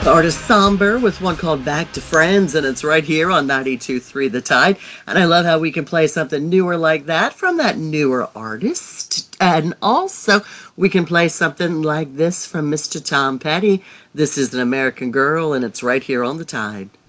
The artist Somber with one called Back to Friends, and it's right here on 92.3 The Tide. And I love how we can play something newer like that from that newer artist. And also, we can play something like this from Mr. Tom Petty. This is An American Girl, and it's right here on The Tide.